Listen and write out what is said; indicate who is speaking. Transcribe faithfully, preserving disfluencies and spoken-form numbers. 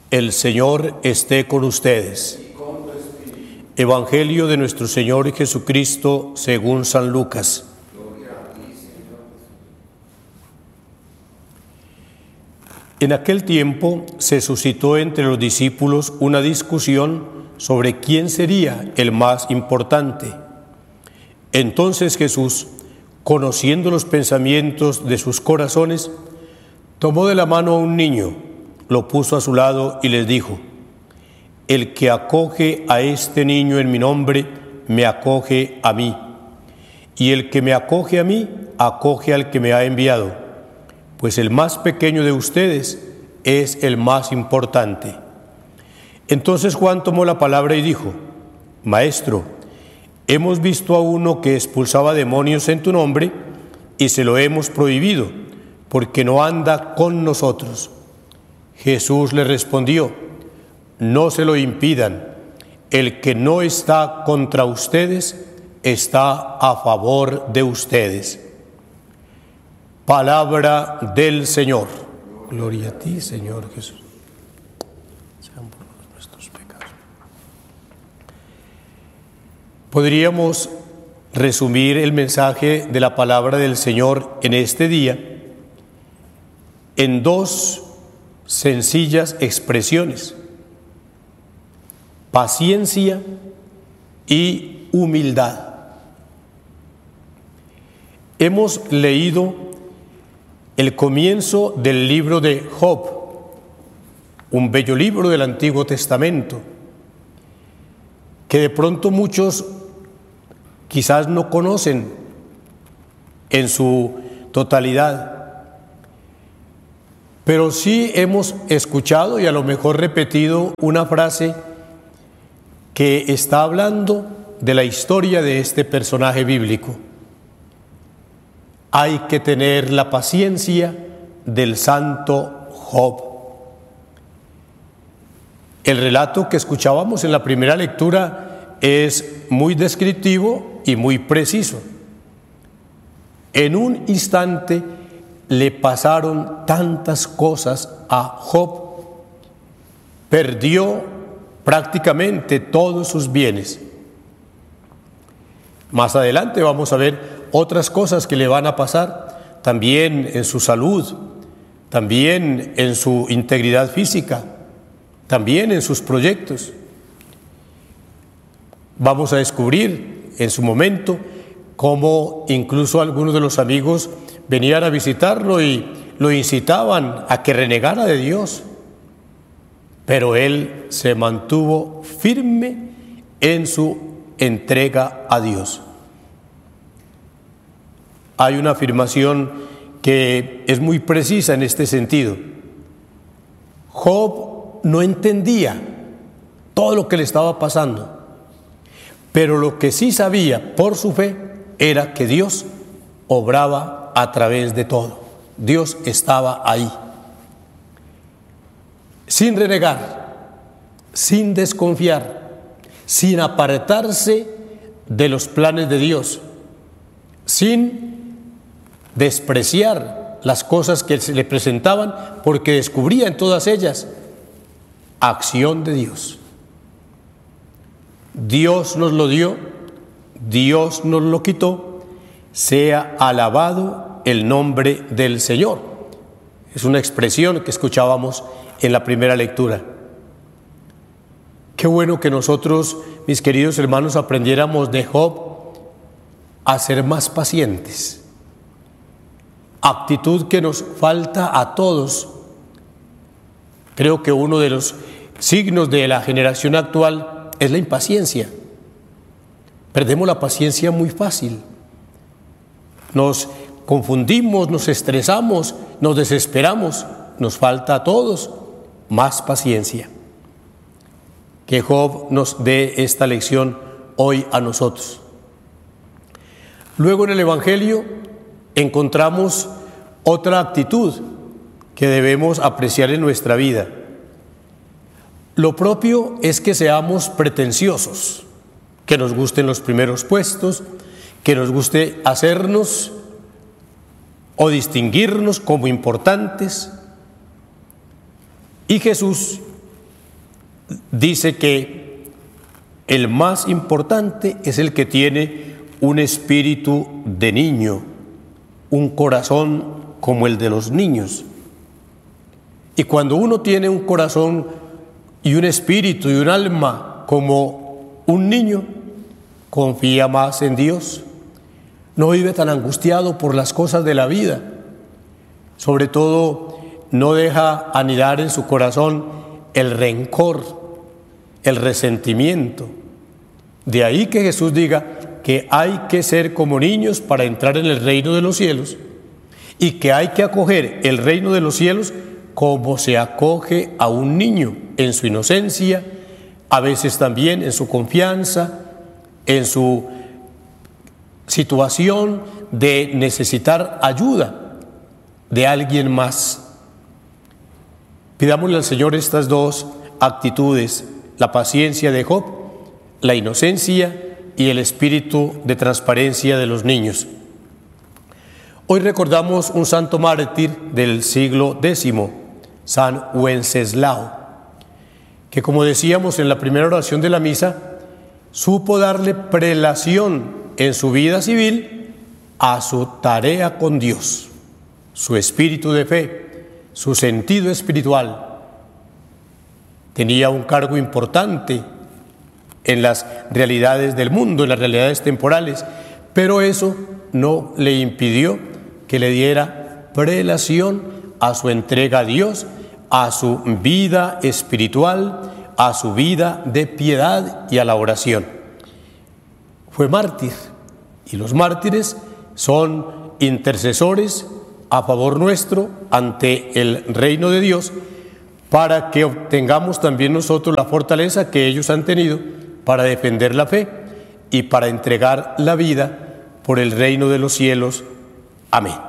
Speaker 1: El Señor esté con ustedes. Evangelio de nuestro Señor Jesucristo según San Lucas. En aquel tiempo se suscitó entre los discípulos una discusión sobre quién sería el más importante. Entonces Jesús, conociendo los pensamientos de sus corazones, tomó de la mano a un niño, lo puso a su lado y les dijo: el que acoge a este niño en mi nombre, me acoge a mí. Y el que me acoge a mí, acoge al que me ha enviado. Pues el más pequeño de ustedes es el más importante. Entonces Juan tomó la palabra y dijo: Maestro, hemos visto a uno que expulsaba demonios en tu nombre y se lo hemos prohibido, porque no anda con nosotros. Jesús le respondió: no se lo impidan. El que no está contra ustedes está a favor de ustedes. Palabra del Señor. Gloria a ti, Señor Jesús. Sean por nuestros pecados. Podríamos resumir el mensaje de la palabra del Señor en este día en dos sencillas expresiones: paciencia y humildad. Hemos leído el comienzo del libro de Job, un bello libro del Antiguo Testamento, que de pronto muchos quizás no conocen en su totalidad, pero sí hemos escuchado y a lo mejor repetido una frase que está hablando de la historia de este personaje bíblico. Hay que tener la paciencia del santo Job. El relato que escuchábamos en la primera lectura es muy descriptivo y muy preciso. En un instante le pasaron tantas cosas a Job. Perdió prácticamente todos sus bienes. Más adelante vamos a ver otras cosas que le van a pasar, también en su salud, también en su integridad física, también en sus proyectos. Vamos a descubrir en su momento cómo incluso algunos de los amigos venían a visitarlo y lo incitaban a que renegara de Dios. Pero él se mantuvo firme en su entrega a Dios. Hay una afirmación que es muy precisa en este sentido. Job no entendía todo lo que le estaba pasando, pero lo que sí sabía por su fe era que Dios obraba a través de todo. Dios estaba ahí. Sin renegar, sin desconfiar, sin apartarse de los planes de Dios, sin despreciar las cosas que se le presentaban, porque descubría en todas ellas acción de Dios. Dios nos lo dio, Dios nos lo quitó, sea alabado el nombre del Señor. Es una expresión que escuchábamos en la primera lectura. Qué bueno que nosotros, mis queridos hermanos, aprendiéramos de Job a ser más pacientes. Actitud que nos falta a todos. Creo que uno de los signos de la generación actual es la impaciencia. Perdemos la paciencia muy fácil. Nos confundimos, nos estresamos, nos desesperamos. Nos falta a todos más paciencia. Que Job nos dé esta lección hoy a nosotros. Luego en el Evangelio encontramos otra actitud que debemos apreciar en nuestra vida. Lo propio es que seamos pretenciosos, que nos gusten los primeros puestos, que nos guste hacernos o distinguirnos como importantes. Y Jesús dice que el más importante es el que tiene un espíritu de niño, un corazón como el de los niños. Y cuando uno tiene un corazón y un espíritu y un alma como un niño, confía más en Dios, no vive tan angustiado por las cosas de la vida. Sobre todo, no deja anidar en su corazón el rencor, el resentimiento. De ahí que Jesús diga que hay que ser como niños para entrar en el reino de los cielos y que hay que acoger el reino de los cielos como se acoge a un niño en su inocencia, a veces también en su confianza, en su situación de necesitar ayuda de alguien más. Pidámosle al Señor estas dos actitudes, la paciencia de Job, la inocencia y el espíritu de transparencia de los niños. Hoy recordamos un santo mártir del siglo décimo, San Wenceslao, que, como decíamos en la primera oración de la misa, supo darle prelación en su vida civil a su tarea con Dios, su espíritu de fe, su sentido espiritual. Tenía un cargo importante en las realidades del mundo, en las realidades temporales, pero eso no le impidió que le diera prelación a su entrega a Dios, a su vida espiritual, a su vida de piedad y a la oración. Fue mártir, y los mártires son intercesores a favor nuestro ante el reino de Dios, para que obtengamos también nosotros la fortaleza que ellos han tenido para defender la fe y para entregar la vida por el reino de los cielos. Amén.